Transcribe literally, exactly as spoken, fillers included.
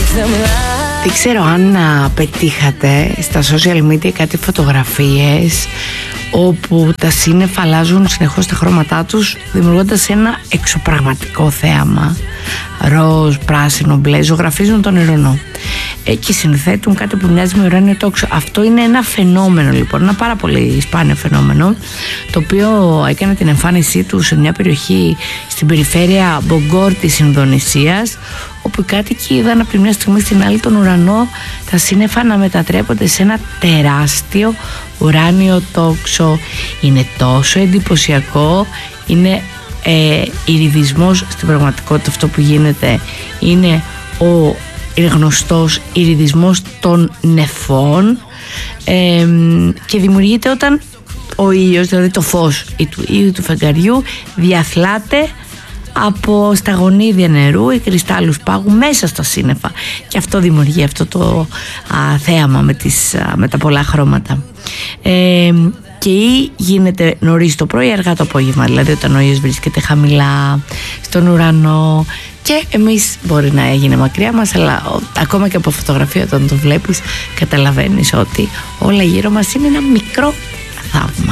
Δεν ξέρω αν α, πετύχατε στα social media κάτι φωτογραφίες όπου τα σύννεφα αλλάζουν συνεχώς τα χρώματά τους, δημιουργώντας ένα εξωπραγματικό θέαμα. Ροζ, πράσινο, μπλε, ζωγραφίζουν τον ουρανό ε, και συνθέτουν κάτι που μοιάζει με ουράνιο τόξο. Αυτό είναι ένα φαινόμενο, λοιπόν, ένα πάρα πολύ σπάνιο φαινόμενο, το οποίο έκανε την εμφάνισή του σε μια περιοχή στην περιφέρεια Μπογκόρ της Ινδονησίας, όπου οι κάτοικοι είδαν από τη μια στιγμή στην άλλη τον ουρανό, τα σύννεφα να μετατρέπονται σε ένα τεράστιο ουράνιο τόξο. Είναι τόσο εντυπωσιακό, είναι ε, ηριδισμός στην πραγματικότητα. Αυτό που γίνεται είναι ο είναι γνωστός ηριδισμός των νεφών ε, και δημιουργείται όταν ο ήλιος, δηλαδή το φως ή του ήλιου του φεγγαριού, διαθλάται από σταγονίδια νερού ή κρυστάλλους πάγου μέσα στα σύννεφα, και αυτό δημιουργεί αυτό το α, θέαμα με, τις, α, με τα πολλά χρώματα. Ε, και ή γίνεται νωρίς το πρωί, αργά το απόγευμα, δηλαδή όταν ο ήλιος βρίσκεται χαμηλά στον ουρανό και εμείς μπορεί να έγινε μακριά μας, αλλά ο, ακόμα και από φωτογραφία όταν το βλέπεις καταλαβαίνεις ότι όλα γύρω μας είναι ένα μικρό θαύμα.